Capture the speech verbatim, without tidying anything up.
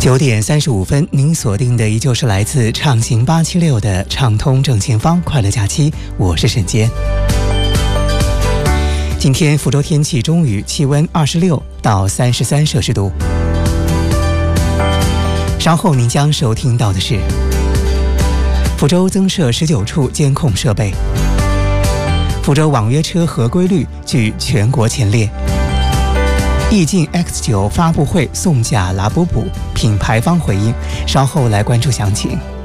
九点三十五分，您锁定的依旧是来自畅行八七六的畅通正前方快乐假期，我是沈坚。今天福州天气中雨，气温二十六到三十三摄氏度。稍后您将收听到的是，福州增设十九处监控设备，福州网约车合规率居全国前列。意境 X 九 发布会送假拉波补，品牌方回应，稍后来关注详情。